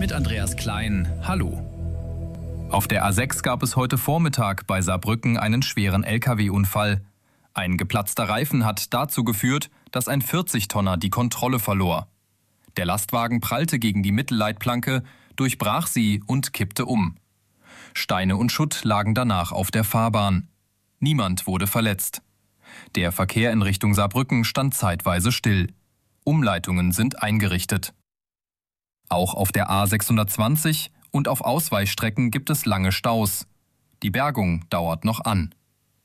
mit Andreas Klein. Hallo. Auf der A6 gab es heute Vormittag bei Saarbrücken einen schweren Lkw-Unfall. Ein geplatzter Reifen hat dazu geführt, dass ein 40-Tonner die Kontrolle verlor. Der Lastwagen prallte gegen die Mittelleitplanke, durchbrach sie und kippte um. Steine und Schutt lagen danach auf der Fahrbahn. Niemand wurde verletzt. Der Verkehr in Richtung Saarbrücken stand zeitweise still. Umleitungen sind eingerichtet. Auch auf der A620 und auf Ausweichstrecken gibt es lange Staus. Die Bergung dauert noch an.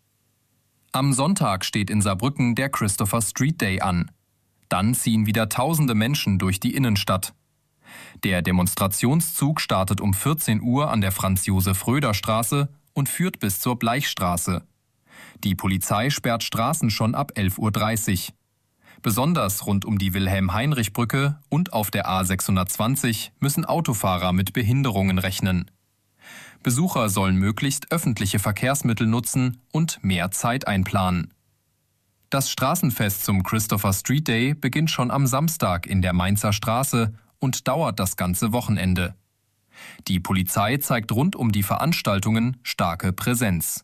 Am Sonntag steht in Saarbrücken der Christopher Street Day an. Dann ziehen wieder tausende Menschen durch die Innenstadt. Der Demonstrationszug startet um 14 Uhr an der Franz-Josef-Röder-Straße und führt bis zur Bleichstraße. Die Polizei sperrt Straßen schon ab 11:30 Uhr. Besonders rund um die Wilhelm-Heinrich-Brücke und auf der A620 müssen Autofahrer mit Behinderungen rechnen. Besucher sollen möglichst öffentliche Verkehrsmittel nutzen und mehr Zeit einplanen. Das Straßenfest zum Christopher Street Day beginnt schon am Samstag in der Mainzer Straße und dauert das ganze Wochenende. Die Polizei zeigt rund um die Veranstaltungen starke Präsenz.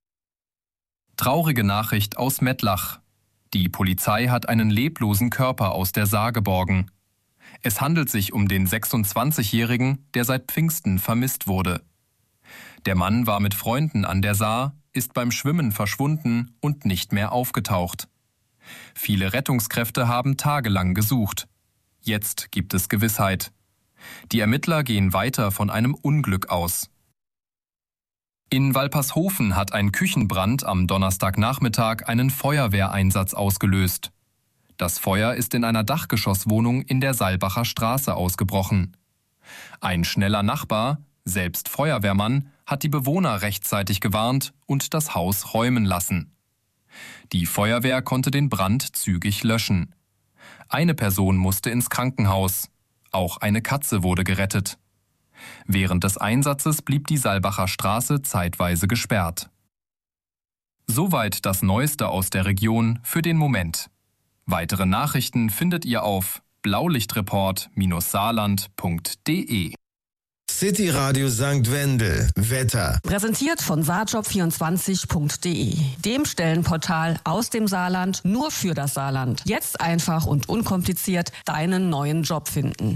Traurige Nachricht aus Mettlach. Die Polizei hat einen leblosen Körper aus der Saar geborgen. Es handelt sich um den 26-Jährigen, der seit Pfingsten vermisst wurde. Der Mann war mit Freunden an der Saar, ist beim Schwimmen verschwunden und nicht mehr aufgetaucht. Viele Rettungskräfte haben tagelang gesucht. Jetzt gibt es Gewissheit. Die Ermittler gehen weiter von einem Unglück aus. In Walpershofen hat ein Küchenbrand am Donnerstagnachmittag einen Feuerwehreinsatz ausgelöst. Das Feuer ist in einer Dachgeschosswohnung in der Salbacher Straße ausgebrochen. Ein schneller Nachbar, selbst Feuerwehrmann, hat die Bewohner rechtzeitig gewarnt und das Haus räumen lassen. Die Feuerwehr konnte den Brand zügig löschen. Eine Person musste ins Krankenhaus. Auch eine Katze wurde gerettet. Während des Einsatzes blieb die Salbacher Straße zeitweise gesperrt. Soweit das Neueste aus der Region für den Moment. Weitere Nachrichten findet ihr auf blaulichtreport-saarland.de. City Radio St. Wendel. Wetter. Präsentiert von saarjob24.de, dem Stellenportal aus dem Saarland nur für das Saarland. Jetzt einfach und unkompliziert deinen neuen Job finden.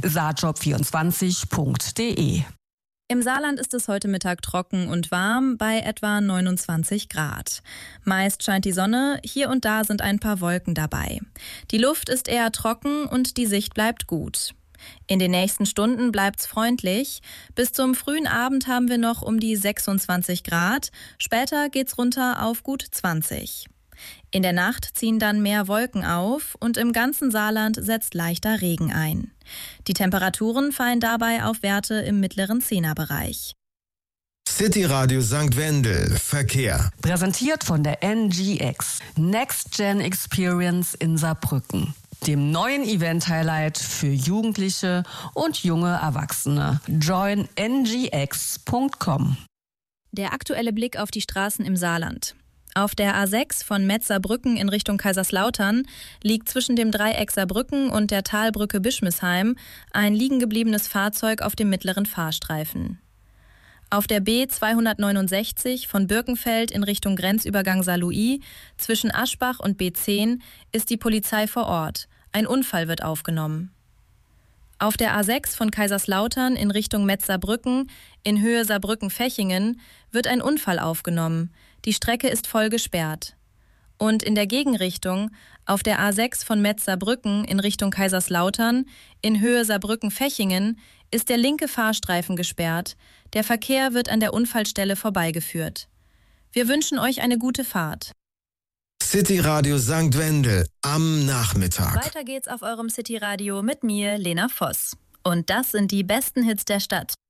saarjob24.de. Im Saarland ist es heute Mittag trocken und warm bei etwa 29 Grad. Meist scheint die Sonne, hier und da sind ein paar Wolken dabei. Die Luft ist eher trocken und die Sicht bleibt gut. In den nächsten Stunden bleibt's freundlich. Bis zum frühen Abend haben wir noch um die 26 Grad. Später geht's runter auf gut 20. In der Nacht ziehen dann mehr Wolken auf und im ganzen Saarland setzt leichter Regen ein. Die Temperaturen fallen dabei auf Werte im mittleren 10er-Bereich. City Radio St. Wendel. Verkehr. Präsentiert von der NGX, Next Gen Experience in Saarbrücken, dem neuen Event-Highlight für Jugendliche und junge Erwachsene. Join ngx.com. Der aktuelle Blick auf die Straßen im Saarland. Auf der A6 von Metz-Saarbrücken in Richtung Kaiserslautern liegt zwischen dem Dreieck Saarbrücken und der Talbrücke Bischmisheim ein liegengebliebenes Fahrzeug auf dem mittleren Fahrstreifen. Auf der B269 von Birkenfeld in Richtung Grenzübergang Saarlouis zwischen Aschbach und B10 ist die Polizei vor Ort. Ein Unfall wird aufgenommen. Auf der A6 von Kaiserslautern in Richtung Metz-Saarbrücken in Höhe Saarbrücken-Fechingen wird ein Unfall aufgenommen. Die Strecke ist voll gesperrt. Und in der Gegenrichtung auf der A6 von Metz-Saarbrücken in Richtung Kaiserslautern in Höhe Saarbrücken-Fechingen ist der linke Fahrstreifen gesperrt. Der Verkehr wird an der Unfallstelle vorbeigeführt. Wir wünschen euch eine gute Fahrt. City Radio St. Wendel am Nachmittag. Weiter geht's auf eurem City Radio mit mir, Lena Voss. Und das sind die besten Hits der Stadt.